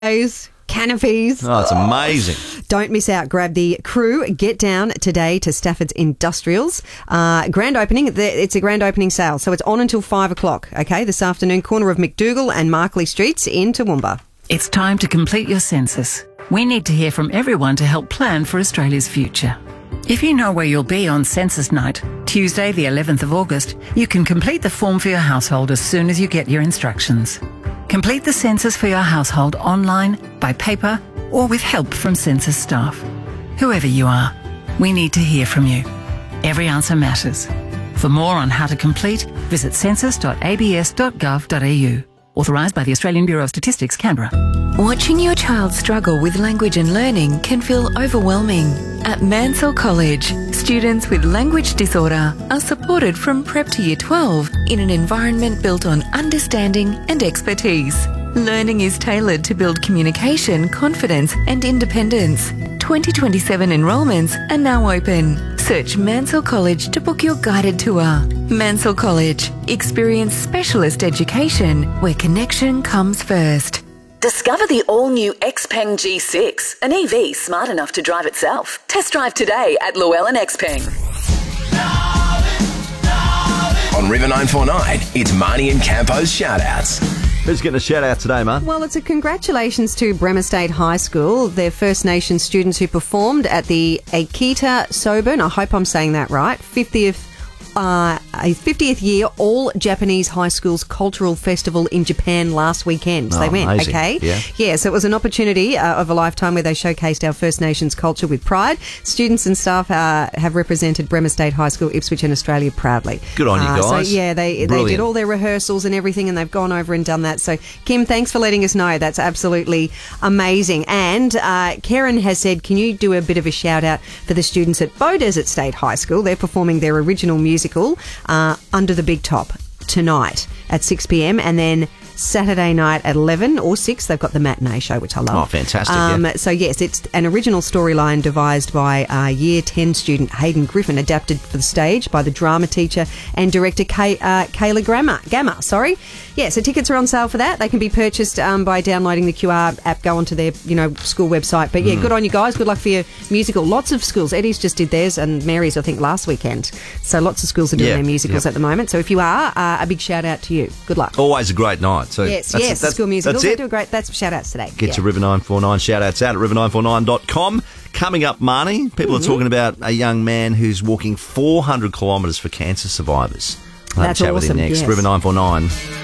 canopies. Oh, it's amazing. Don't miss out. Grab the crew. Get down today to Stafford's Industrials. Grand opening. It's a grand opening sale, so it's on until 5 o'clock, okay, this afternoon, corner of McDougall and Markley Streets in Toowoomba. It's time to complete your census. We need to hear from everyone to help plan for Australia's future. If you know where you'll be on Census Night, Tuesday the 11th of August, you can complete the form for your household as soon as you get your instructions. Complete the census for your household online, by paper, or with help from census staff. Whoever you are, we need to hear from you. Every answer matters. For more on how to complete, visit census.abs.gov.au. Authorised by the Australian Bureau of Statistics, Canberra. Watching your child struggle with language and learning can feel overwhelming. At Mansell College, students with language disorder are supported from prep to year 12 in an environment built on understanding and expertise. Learning is tailored to build communication, confidence and independence. 2027 enrolments are now open. Search Mansell College to book your guided tour. Mansell College. Experience specialist education where connection comes first. Discover the all-new Xpeng G6, an EV smart enough to drive itself. Test drive today at Llewellyn Xpeng. On River 949, it's Marnie and Campo's shout-outs. Who's getting a shout-out today, Mark? Well, it's a congratulations to Bremer State High School. They're First Nations students who performed at the Akita Soben, I hope I'm saying that right, 50th year All Japanese High Schools Cultural Festival in Japan last weekend. So they went, amazing. okay? Yeah, so it was an opportunity of a lifetime where they showcased our First Nations culture with pride. Students and staff have represented Bremer State High School, Ipswich and Australia proudly. Good on you guys. So, yeah, they did all their rehearsals and everything, and they've gone over and done that. So, Kim, thanks for letting us know. That's absolutely amazing. And Karen has said, can you do a bit of a shout-out for the students at Beaudesert State High School? They're performing their original musical, Under the Big Top, tonight at 6 p.m, and then Saturday night at 11 or 6, they've got the matinee show, which I love. Oh, fantastic. Yeah. So, yes, it's an original storyline devised by Year 10 student Hayden Griffin, adapted for the stage by the drama teacher and director Kayla Gamma. Yeah, so tickets are on sale for that. They can be purchased by downloading the QR app, go onto their school website. But, yeah, good on you guys. Good luck for your musical. Lots of schools. Eddie's just did theirs and Mary's, I think, last weekend. So lots of schools are doing their musicals at the moment. So if you are, a big shout-out to you. Good luck. Always a great night. So yes, school musicals. That's it. They do great. That's shout-outs today. Get your River 949 shout-outs out at river949.com. Coming up, Marnie, people are talking about a young man who's walking 400 kilometres for cancer survivors. I'll have a chat with him next. Yes. River 949.